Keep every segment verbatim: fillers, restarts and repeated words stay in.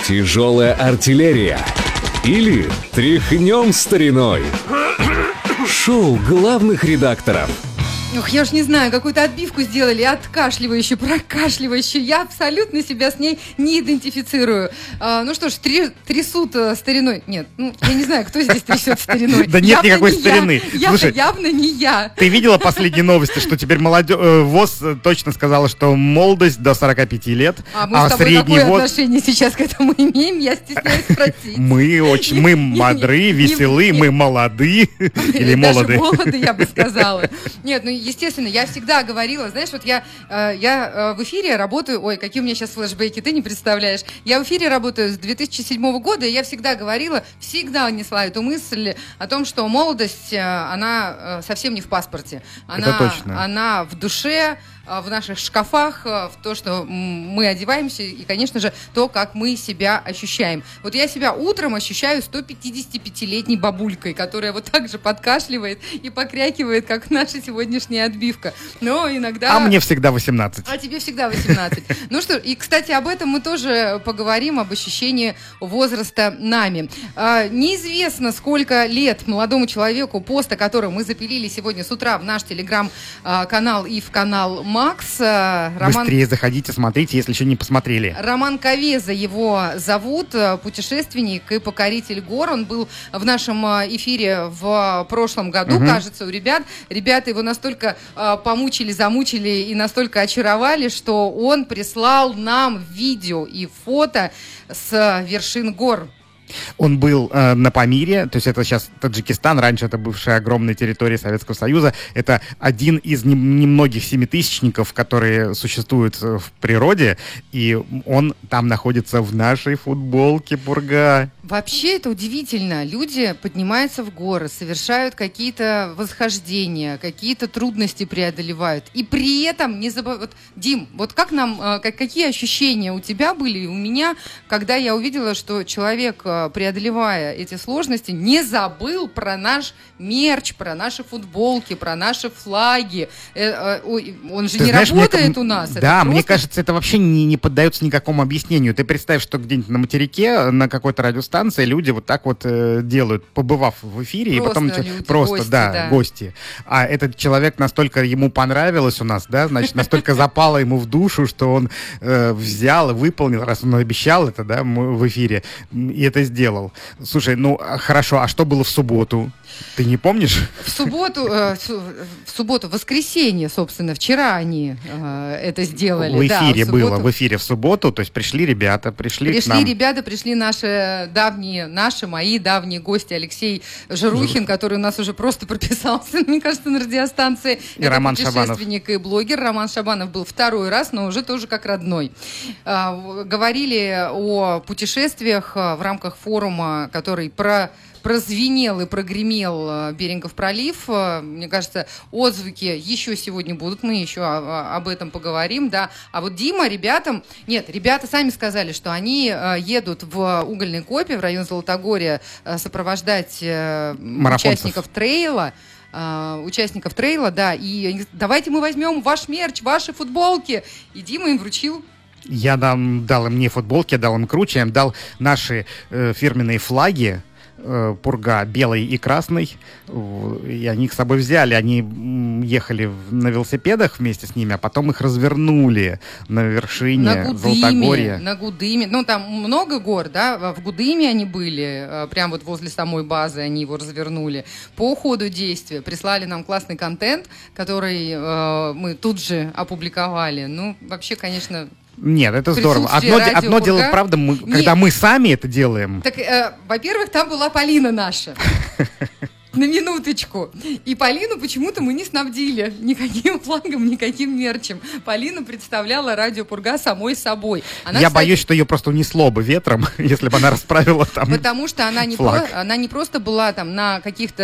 Тяжелая артиллерия или тряхнем стариной. Шоу главных редакторов. Ох, я уж не знаю, какую-то отбивку сделали, откашливающую, прокашливающую. Я абсолютно себя с ней не идентифицирую. А, ну что ж, три, трясут а, стариной. Нет, ну, я не знаю, кто здесь трясет стариной. Да нет никакой старины. Слушай, явно не я. Ты видела последние новости, что теперь молодежь, ВОЗ точно сказала, что молодость до сорока пяти лет, а мы с тобой какое отношение сейчас к этому имеем? Я стесняюсь спросить. Мы очень, мы бодры, веселы, мы молоды или молоды. Даже молоды, я бы сказала. Нет, ну естественно, я всегда говорила, знаешь, вот я, э, я э, в эфире работаю, ой, какие у меня сейчас флешбеки, ты не представляешь. Я в эфире работаю с две тысячи седьмого года, и я всегда говорила, всегда несла эту мысль о том, что молодость, э, она э, совсем не в паспорте. Она, Это точно. Она в душе, в наших шкафах, в то, что мы одеваемся, и, конечно же, то, как мы себя ощущаем. Вот я себя утром ощущаю сто пятидесятипятилетней бабулькой, которая вот так же подкашливает и покрякивает, как наша сегодняшняя отбивка. Но иногда... А мне всегда восемнадцать. А тебе всегда восемнадцать. Ну что, и, кстати, об этом мы тоже поговорим, об ощущении возраста нами. А, неизвестно, сколько лет молодому человеку, пост, о котором мы запилили сегодня с утра в наш телеграм-канал и в канал Макс. Роман... Быстрее заходите, смотрите, если еще не посмотрели. Роман Ковеза его зовут, путешественник и покоритель гор. Он был в нашем эфире в прошлом году, угу. кажется, у ребят. Ребята его настолько э, помучили, замучили и настолько очаровали, что он прислал нам видео и фото с вершин гор. Он был э, на Памире, то есть это сейчас Таджикистан, раньше это бывшая огромная территория Советского Союза. Это один из не, немногих семитысячников, которые существуют в природе, и он там находится в нашей футболке, Пурга. Вообще это удивительно. Люди поднимаются в горы, совершают какие-то восхождения, какие-то трудности преодолевают. И при этом не забывают... Вот, Дим, вот как нам, как, какие ощущения у тебя были, у меня, когда я увидела, что человек, преодолевая эти сложности, не забыл про наш мерч, про наши футболки, про наши флаги. Он же Ты не знаешь, работает мне, у нас. Да, это мне просто... кажется, это вообще не, не поддается никакому объяснению. Ты представь, что где-нибудь на материке, на какой-то радиостанции люди вот так вот э, делают, побывав в эфире, просто и потом люди, просто, гости, да, да, гости. А этот человек настолько ему понравилось у нас, да, значит, настолько запало ему в душу, что он э, взял и выполнил, раз он обещал это, да, в эфире, и это сделал. Слушай, ну, хорошо, а что было в субботу? Ты не помнишь? В субботу, э, в субботу, в воскресенье, собственно, вчера они э, это сделали. В эфире да, в было, в эфире в субботу, то есть пришли ребята, пришли, пришли к нам. ребята, пришли наши давние, наши, мои давние гости, Алексей Жирухин, Жур... который у нас уже просто прописался, мне кажется, на радиостанции. И это Роман путешественник Шабанов. И блогер. Роман Шабанов был второй раз, но уже тоже как родной. А, говорили о путешествиях в рамках форума, который про прозвенел и прогремел Берингов пролив. Мне кажется, отзвуки еще сегодня будут. Мы еще об этом поговорим, да. А вот Дима ребятам... Нет, ребята сами сказали, что они едут в Угольной Копе, в район Золотогорья, сопровождать участников трейла. Участников трейла, да. И давайте мы возьмем ваш мерч, ваши футболки. И Дима им вручил. Я дам, дал им не футболки, я дал им круче, я им дал наши э, фирменные флаги. Пурга белый и красный, и они их с собой взяли, они ехали на велосипедах вместе с ними, а потом их развернули на вершине на Гудыме, Золотогорья. На Гудыме, ну там много гор, да, в Гудыме они были, прямо вот возле самой базы они его развернули. По ходу действия прислали нам классный контент, который э, мы тут же опубликовали. Ну, вообще, конечно... Нет, это здорово. Одно, одно дело, правда, мы, когда мы сами это делаем. Так, э, во-первых, там была Полина наша. На минуточку. И Полину почему-то мы не снабдили никаким флагом, никаким мерчем. Полина представляла радио Пурга самой собой. Она, Я кстати, боюсь, что ее просто унесло бы ветром, если бы она расправила там Потому что она не, про, она не просто была там на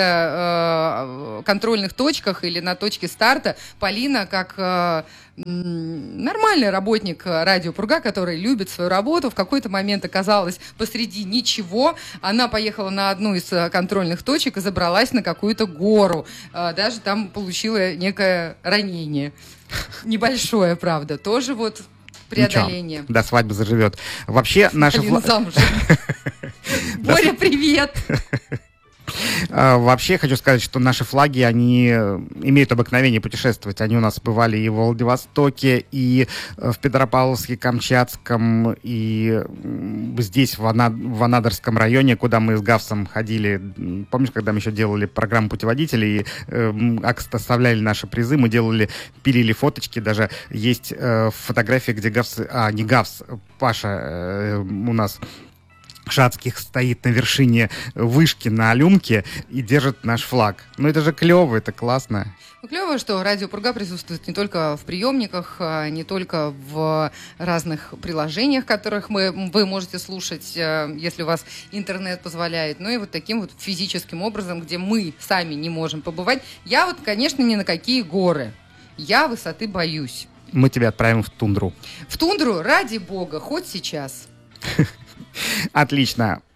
каких-то э, контрольных точках или на точке старта. Полина, как э, нормальный работник радио Пурга, который любит свою работу, в какой-то момент оказалась посреди ничего. Она поехала на одну из контрольных точек и забралась на какую-то гору. Даже там получила некое ранение. Небольшое, правда. Тоже вот преодоление. Ничего, до свадьбы заживет. Вообще, наши... Блин, замужем. Боря, привет! Вообще, хочу сказать, что наши флаги, они имеют обыкновение путешествовать. Они у нас бывали и в Владивостоке, и в Петропавловске, Камчатском, и здесь, в, Ана... в Анадырском районе, куда мы с Гавсом ходили. Помнишь, когда мы еще делали программу путеводителей и э, оставляли наши призы, мы делали, пилили фоточки, даже есть э, фотографии, где Гавс, а, не Гавс, Паша э, у нас... Шацких стоит на вершине вышки на Алюмке и держит наш флаг. Ну это же клево, это классно. Ну, клево, что радио Пурга присутствует не только в приемниках, не только в разных приложениях, которых мы, вы можете слушать, если у вас интернет позволяет, но и вот таким вот физическим образом, где мы сами не можем побывать. Я вот, конечно, ни на какие горы. Я высоты боюсь. Мы тебя отправим в тундру. В тундру, ради бога, хоть сейчас. Отлично.